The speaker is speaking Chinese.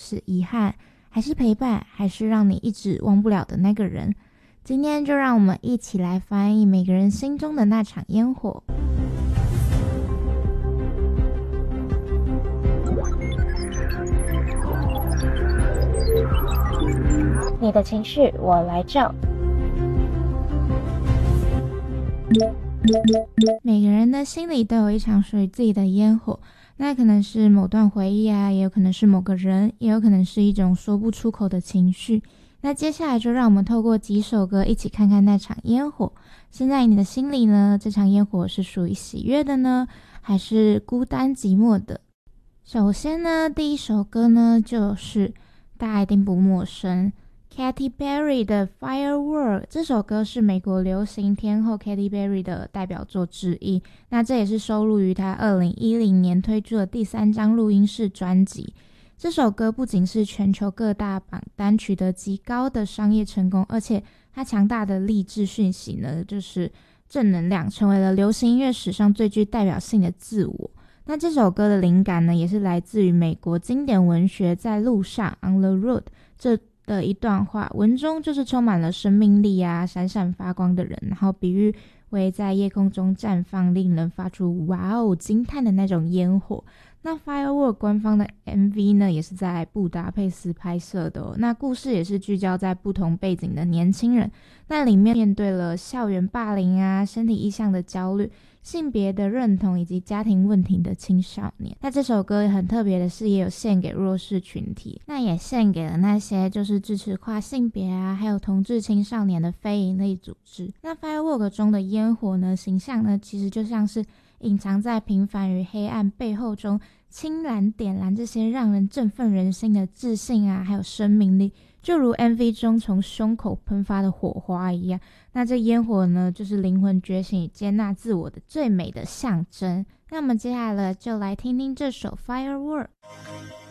是遗憾，还是陪伴，还是让你一直忘不了的那个人？今天就让我们一起来翻译每个人心中的那场烟火。 你的情绪我来照。 每个人的心里都有一场属于自己的烟火，那可能是某段回忆啊，也有可能是某个人，也有可能是一种说不出口的情绪。那接下来就让我们透过几首歌一起看看那场烟火。现在你的心里呢，这场烟火是属于喜悦的呢，还是孤单寂寞的？首先呢，第一首歌呢，就是大家一定不陌生Katy Perry 的 Firework。 这首歌是美国流行天后 Katy Perry 的代表作之一，那这也是收录于她2010年推出的第3张录音室专辑。这首歌不仅是全球各大榜单取得极高的商业成功，而且它强大的励志讯息呢，就是正能量，成为了流行音乐史上最具代表性的自我。那这首歌的灵感呢，也是来自于美国经典文学《在路上》On the Road 这的一段话，文中就是充满了生命力啊，闪闪发光的人，然后比喻为在夜空中绽放，令人发出哇哦惊叹的那种烟火。那 Firework 官方的 MV 呢，也是在布达佩斯拍摄的那故事也是聚焦在不同背景的年轻人，那里面面对了校园霸凌啊、身体意象的焦虑、性别的认同以及家庭问题的青少年。那这首歌很特别的是，也有献给弱势群体，那也献给了那些就是支持跨性别啊，还有同志青少年的非营利组织。那 Firework 中的烟火呢，形象呢，其实就像是隐藏在平凡与黑暗背后中，轻燃点燃这些让人振奋人心的自信啊，还有生命力，就如 MV 中从胸口喷发的火花一样。那这烟火呢，就是灵魂觉醒与接纳自我的最美的象征。那我们接下来就来听听这首 Firework。